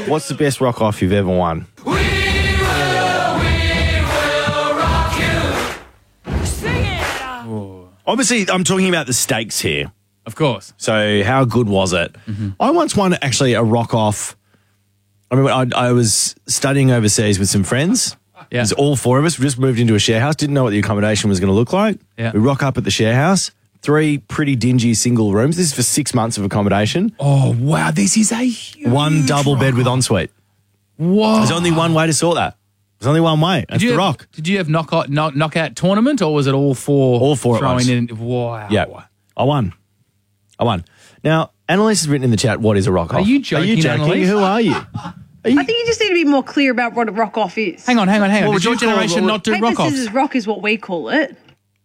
What's the best rock off you've ever won? We will rock you. Sing it. Obviously, I'm talking about the stakes here. Of course. So how good was it? I once won actually a rock off. I mean, I was studying overseas with some friends. Yeah. It was all four of us. We just moved into a share house. Didn't know what the accommodation was going to look like. Yeah. We rock up at the share house. 3 pretty dingy single rooms. This is for 6 months of accommodation. Oh, wow. This is a huge 1 double bed with ensuite. Whoa. There's only one way to sort that. There's only one way. That's the rock. Did you have knockout tournament, or was it all four? All four at throwing once. in? Wow. Yeah. I won. Now, Annalise has written in the chat, what is a rock off? Are you joking, Annalise? Who are you? I think you just need to be more clear about what a rock off is. Hang on. What would Did your you call generation it? not do Paper, rock offs? scissors, rock is what we call it.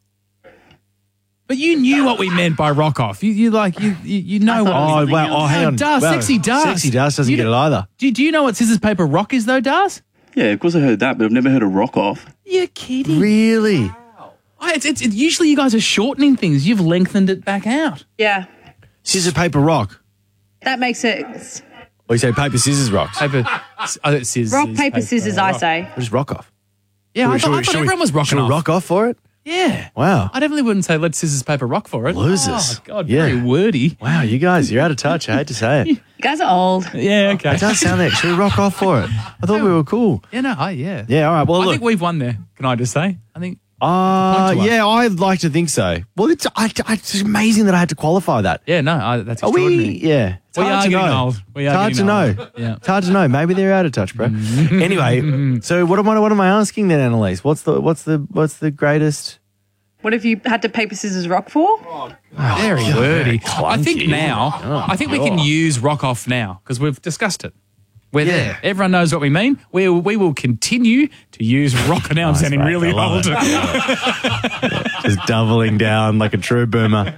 But you knew what we meant by rock off. You know what. Oh, wow. Oh, hang on. Daz, Wow. Sexy Daz. Sexy Daz doesn't get it either. Do you know what scissors, paper, rock is though, Daz? Yeah, of course I heard that, but I've never heard of rock off. You're kidding. Really? It's usually you guys are shortening things. You've lengthened it back out. Yeah. Scissor, paper, rock. That makes sense. Or you say paper, scissors, rocks. Paper, scissors. Rock, paper, scissors, I say. Or just rock off. Yeah, I thought everyone was rocking Should we off. rock off for it? Yeah. Wow. I definitely wouldn't say let's scissors, paper, rock for it. Losers. Oh, God, Yeah. very wordy. Wow, you guys, you're out of touch. I hate to say it. You guys are old. Yeah, okay. It does sound like, should we rock off for it? I thought we were cool. Yeah, no, yeah. Yeah, all right. Well, I look. think we've won there. Can I just say? I think. Yeah, point to I'd like to think so. Well, it's amazing that I had to qualify that. Yeah, no, that's Are extraordinary. we? Yeah. It's We hard are to getting know. old. We are It's hard to getting know. old. Yeah. It's hard to know. Maybe they're out of touch, bro. Anyway, so what am I asking then, Annalise? What's the greatest? What have you had to paper, scissors, rock for? Very wordy. I think clunky. now, I think we can use rock off now because we've discussed it. We're Yeah. there. Everyone knows what we mean. We will continue to use rock, and now I'm sounding mate. really I love old. it. Just doubling down like a true boomer.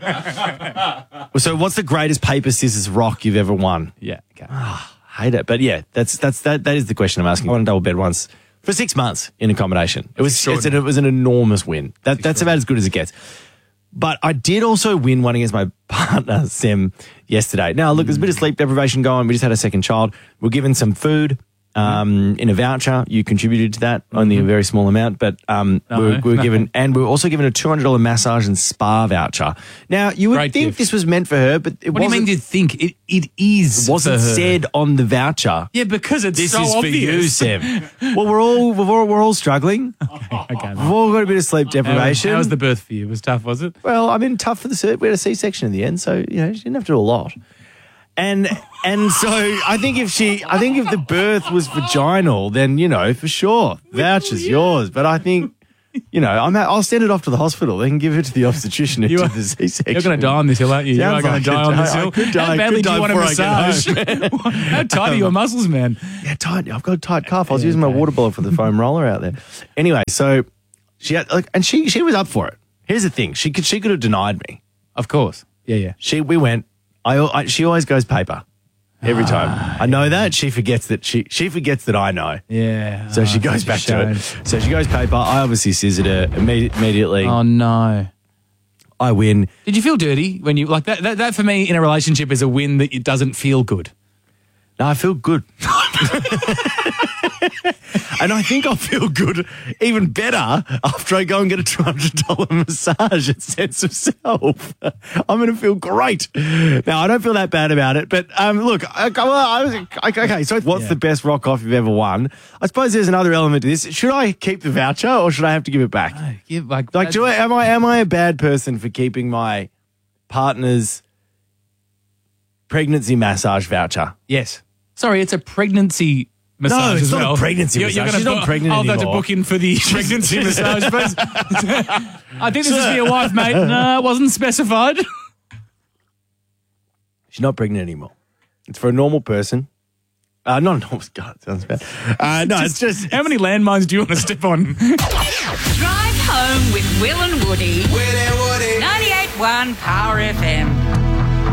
So what's the greatest paper, scissors, rock you've ever won? Yeah. Okay. Hate it. But yeah, that is the question I'm asking. I won a double bed once for 6 months in accommodation. It was an enormous win. That's about as good as it gets. But I did also win one against my partner, Sam, yesterday. Now, look, there's a bit of sleep deprivation going. We just had a second child. We're given some food in a voucher. You contributed to that, only a very small amount. But we were given, and we were also given a $200 massage and spa voucher. Now, you would Great think gift. this was meant for her, but it What do you wasn't. mean you think? It is. It wasn't for her. said on the voucher. Yeah, because it's This so is obvious. for you, Sam. Well, we're all struggling. Okay. We've all got a bit of sleep deprivation. How was the birth for you? It was tough, was it? Well, I mean, tough for the we had a C-section in the end, so she didn't have to do a lot. And so I think if the birth was vaginal, then for sure voucher's yours. But I think I'll send it off to the hospital. They can give it to the obstetrician into the C-section. You're going to die on this hill, aren't you? You are Sounds going like to die on this I hill. could die. How badly Could do die you want a before I get massage? home. How tight are your muscles, man? Yeah, tight. I've got a tight cuff. I was using my water bottle for the foam roller out there. Anyway, so she had and she was up for it. Here's the thing: she could have denied me. Of course. Yeah. We went. She always goes paper every time. I know that she forgets that she forgets that I know. Yeah. So she goes back to it. So she goes paper. I obviously scissored her immediately. Oh no. I win. Did you feel dirty when you like that? That for me in a relationship is a win that it doesn't feel good. No, I feel good. And I think I'll feel good even better after I go and get a $200 massage at Sense of Self. I'm going to feel great. Now, I don't feel that bad about it, but look, okay, so what's the best rock off you've ever won? I suppose there's another element to this. Should I keep the voucher or should I have to give it back? Am I a bad person for keeping my partner's pregnancy massage voucher? Yes. Sorry, it's a pregnancy massage No, it's as not a well. pregnancy massage. She's not pregnant I'll have to anymore. book in for the pregnancy massage first. I think this is for your wife, mate. No, it wasn't specified. She's not pregnant anymore. It's for a normal person. Not a normal. God, sounds bad. No, it's just. How many landmines do you want to step on? Drive home with Will and Woody. 98.1 Power FM.